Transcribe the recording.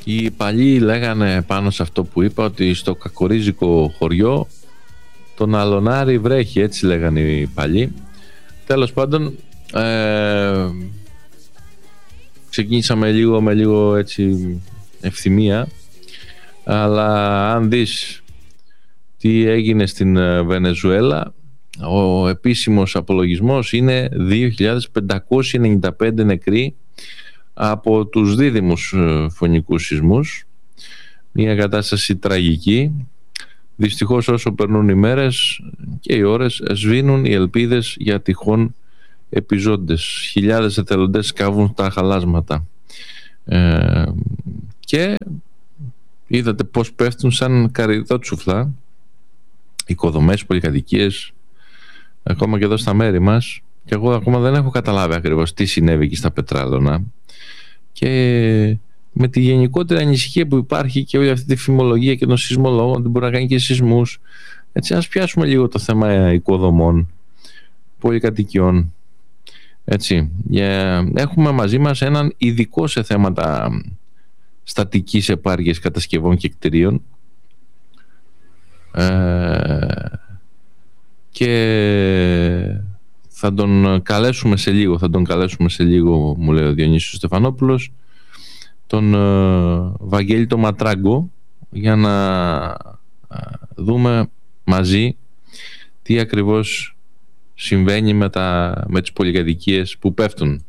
Οι παλιοί λέγανε πάνω σε αυτό που είπα, ότι στο κακορίζικο χωριό τον αλωνάρι βρέχει, έτσι λέγανε οι παλιοί. Τέλος πάντων, ξεκίνησαμε με λίγο έτσι ευθυμία, αλλά αν δεις τι έγινε στην Βενεζουέλα, ο επίσημος απολογισμός είναι 2.595 νεκροί από τους δίδυμους φωνικούς σεισμούς. Μια κατάσταση τραγική. Δυστυχώς όσο περνούν οι μέρες και οι ώρες, σβήνουν οι ελπίδες για τυχόν επιζώντες. Χιλιάδες εθελοντές σκάβουν τα χαλάσματα. Και είδατε πως πέφτουν σαν καρυδότσουφλα οικοδομές, πολυκατοικίες, ακόμα και εδώ στα μέρη μας. Και εγώ ακόμα δεν έχω καταλάβει ακριβώς τι συνέβη εκεί στα Πετράλωνα. Και με τη γενικότερη ανησυχία που υπάρχει και όλη αυτή τη φημολογία και των σεισμολόγων ότι μπορεί να κάνει και σεισμούς, έτσι ας πιάσουμε λίγο το θέμα οικοδομών, πολυκατοικιών. Έτσι, έχουμε μαζί μας έναν ειδικό σε θέματα στατικής επάρκειας κατασκευών και κτηρίων, και θα τον καλέσουμε σε λίγο, μου λέει ο Διονύσιος Στεφανόπουλος, τον Βαγγέλη το Ματράγκο, για να δούμε μαζί τι ακριβώς συμβαίνει με τις πολυκατοικίες που πέφτουν.